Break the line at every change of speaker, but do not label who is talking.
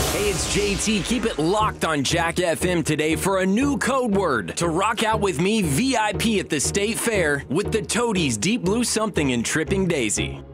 Hey, it's JT. Keep it locked on Jack FM today for a new code word to rock out with me VIP at the State Fair with the Toadies Deep Blue Something and Tripping Daisy.